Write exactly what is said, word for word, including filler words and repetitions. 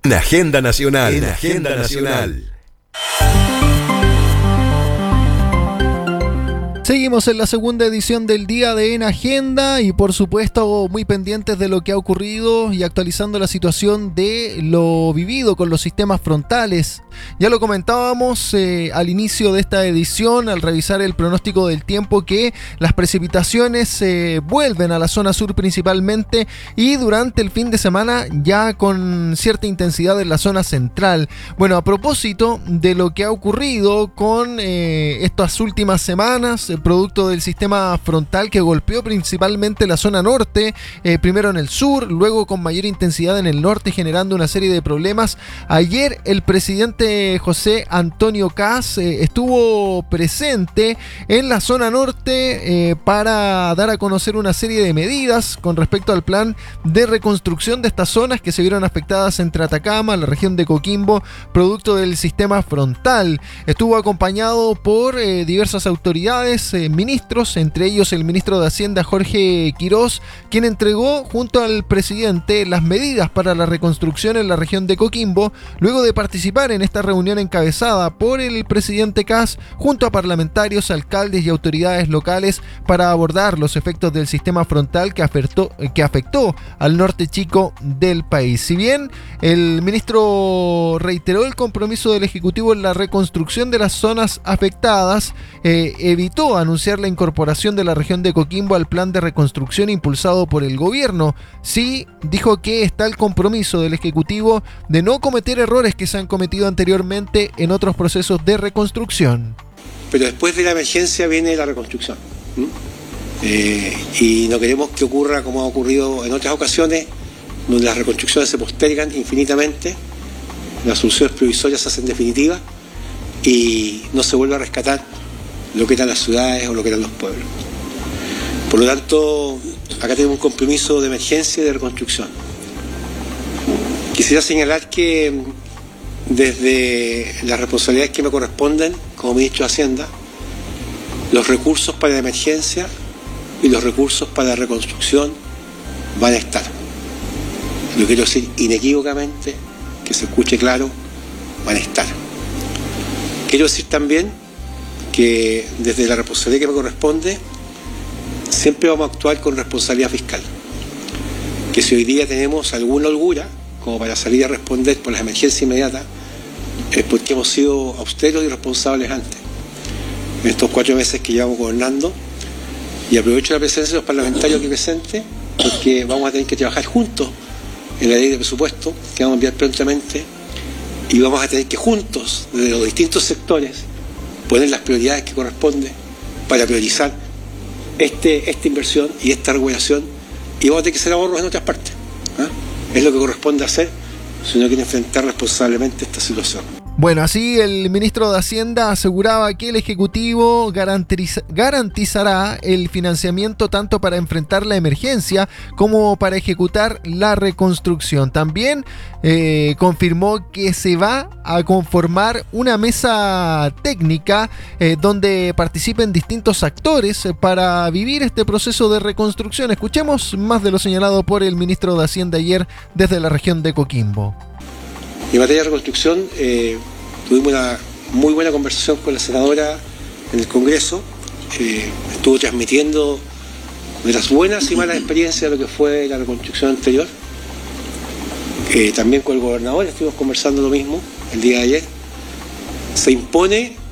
En Agenda Nacional. En Agenda Nacional. Seguimos en la segunda edición del día de En Agenda y por supuesto muy pendientes de lo que ha ocurrido y actualizando la situación de lo vivido con los sistemas frontales. Ya lo comentábamos eh, al inicio de esta edición al revisar el pronóstico del tiempo que las precipitaciones eh, vuelven a la zona sur principalmente y durante el fin de semana ya con cierta intensidad en la zona central. Bueno, a propósito de lo que ha ocurrido con eh, estas últimas semanas, producto del sistema frontal que golpeó principalmente la zona norte, eh, primero en el sur, luego con mayor intensidad en el norte, generando una serie de problemas. Ayer el presidente José Antonio Kast eh, estuvo presente en la zona norte eh, para dar a conocer una serie de medidas con respecto al plan de reconstrucción de estas zonas que se vieron afectadas entre Atacama, la región de Coquimbo, producto del sistema frontal. Estuvo acompañado por eh, diversas autoridades, Eh, ministros, entre ellos el ministro de Hacienda Jorge Quirós, quien entregó junto al presidente las medidas para la reconstrucción en la región de Coquimbo, luego de participar en esta reunión encabezada por el presidente Kast junto a parlamentarios, alcaldes y autoridades locales para abordar los efectos del sistema frontal que afectó, que afectó al norte chico del país. Si bien el ministro reiteró el compromiso del Ejecutivo en la reconstrucción de las zonas afectadas, eh, evitó anunciar la incorporación de la región de Coquimbo al plan de reconstrucción impulsado por el gobierno. Sí, dijo que está el compromiso del Ejecutivo de no cometer errores que se han cometido anteriormente en otros procesos de reconstrucción. Pero después de la emergencia viene la reconstrucción. ¿Mm? Eh, y no queremos que ocurra como ha ocurrido en otras ocasiones, donde las reconstrucciones se postergan infinitamente, las soluciones provisorias se hacen definitivas y no se vuelve a rescatar lo que eran las ciudades o lo que eran los pueblos. Por lo tanto, acá tenemos un compromiso de emergencia y de reconstrucción. Quisiera señalar que desde las responsabilidades que me corresponden como ministro de Hacienda, los recursos para la emergencia y los recursos para la reconstrucción van a estar. Lo quiero decir inequívocamente, que se escuche claro, van a estar. Quiero decir también que desde la responsabilidad que me corresponde siempre vamos a actuar con responsabilidad fiscal, que si hoy día tenemos alguna holgura como para salir a responder por las emergencias inmediatas es porque hemos sido austeros y responsables antes en estos cuatro meses que llevamos gobernando, y aprovecho la presencia de los parlamentarios aquí presentes porque vamos a tener que trabajar juntos en la ley de presupuesto que vamos a enviar prontamente y vamos a tener que juntos desde los distintos sectores poner las prioridades que corresponden para priorizar este, esta inversión y esta regulación, y vamos a tener que hacer ahorros en otras partes. ¿eh? Es lo que corresponde hacer si uno quiere enfrentar responsablemente esta situación. Bueno, así el ministro de Hacienda aseguraba que el Ejecutivo garantiza, garantizará el financiamiento tanto para enfrentar la emergencia como para ejecutar la reconstrucción. También eh, confirmó que se va a conformar una mesa técnica eh, donde participen distintos actores para vivir este proceso de reconstrucción. Escuchemos más de lo señalado por el ministro de Hacienda ayer desde la región de Coquimbo. En materia de reconstrucción, eh, tuvimos una muy buena conversación con la senadora en el Congreso. Eh, estuvo transmitiendo de las buenas y malas experiencias de lo que fue la reconstrucción anterior. Eh, también con el gobernador estuvimos conversando lo mismo el día de ayer. Se impone